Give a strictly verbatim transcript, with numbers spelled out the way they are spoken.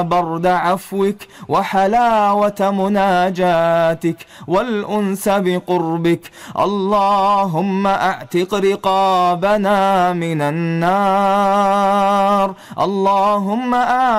برد عفوك وحلاوة مناجاتك والأنس بقربك. اللهم اعتق رقابنا من النار. اللهم